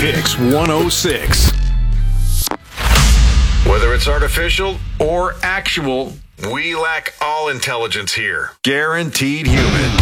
Kicks 106. Whether it's artificial or actual, we lack all intelligence here. Guaranteed Humans.